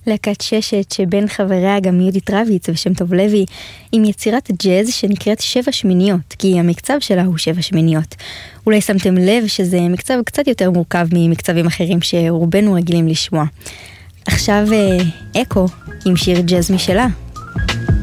להקת ששת שבין חבריה גם יהודית רביץ ושם טוב לוי, עם יצירת ג'אז שנקראת 7 שמיניות, כי המקצב שלה הוא 7 שמיניות. אולי שמתם לב שזה מקצב קצת יותר מורכב ממקצבים אחרים שרובנו רגילים לשמוע. עכשיו אקו עם שיר ג'אז משלה.